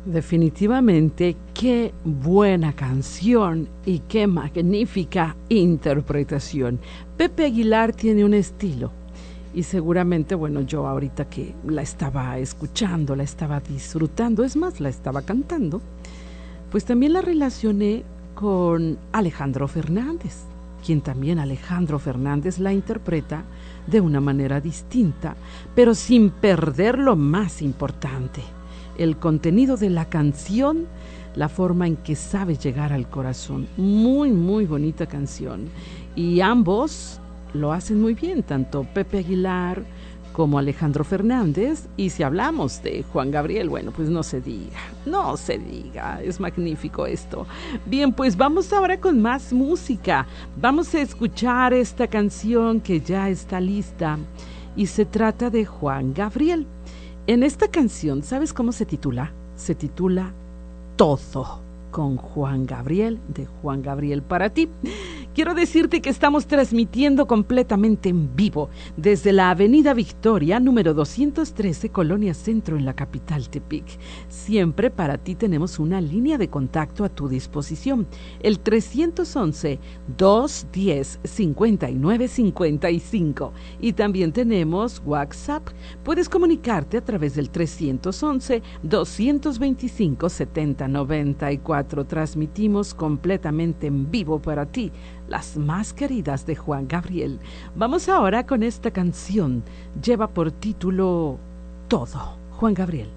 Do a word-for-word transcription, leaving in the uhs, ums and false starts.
Definitivamente, qué buena canción y qué magnífica interpretación. Pepe Aguilar tiene un estilo y seguramente, bueno, yo ahorita que la estaba escuchando, la estaba disfrutando, es más, la estaba cantando, pues también la relacioné con Alejandro Fernández, quien también Alejandro Fernández la interpreta de una manera distinta, pero sin perder lo más importante, el contenido de la canción, la forma en que sabe llegar al corazón. Muy, muy bonita canción. Y ambos lo hacen muy bien, tanto Pepe Aguilar como Alejandro Fernández. Y si hablamos de Juan Gabriel, bueno, pues no se diga, no se diga, es magnífico esto. Bien, pues vamos ahora con más música. Vamos a escuchar esta canción que ya está lista y se trata de Juan Gabriel. En esta canción, ¿sabes cómo se titula? Se titula Todo, con Juan Gabriel, de Juan Gabriel para ti. Quiero decirte que estamos transmitiendo completamente en vivo desde la Avenida Victoria, número doscientos trece, Colonia Centro, en la capital Tepic. Siempre para ti tenemos una línea de contacto a tu disposición, el tres once, dos diez, cincuenta y nueve cincuenta y cinco. Y también tenemos WhatsApp. Puedes comunicarte a través del tres once, dos veinticinco, setenta noventa y cuatro. Transmitimos completamente en vivo para ti las más queridas de Juan Gabriel. Vamos ahora con esta canción. Lleva por título Todo, Juan Gabriel.